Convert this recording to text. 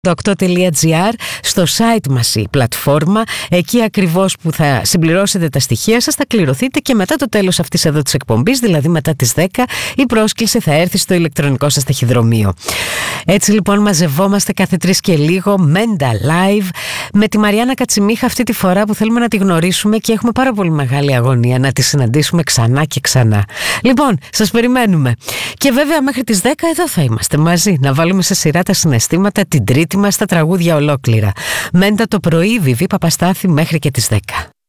8.gr, στο site μας η πλατφόρμα, εκεί ακριβώς που θα συμπληρώσετε τα στοιχεία σας θα κληρωθείτε και μετά το τέλος αυτής εδώ της εκπομπής, δηλαδή μετά τις 10, η πρόσκληση θα έρθει στο ηλεκτρονικό σας ταχυδρομείο. Έτσι λοιπόν μαζευόμαστε κάθε 3 και λίγο, Μέντα Live, με τη Μαριάννα Κατσιμίχα αυτή τη φορά που θέλουμε να τη γνωρίσουμε και έχουμε πάρα πολύ μεγάλη αγωνία να τη συναντήσουμε ξανά και ξανά. Λοιπόν, σας περιμένουμε. Και βέβαια μέχρι τις 10 εδώ θα είμαστε μαζί, να βάλουμε σε σειρά τα συναισθήματα την τρίτη μας, τα τραγούδια ολόκληρα. Μέντα το πρωί, Βιβί Παπαστάθη μέχρι και τις 10.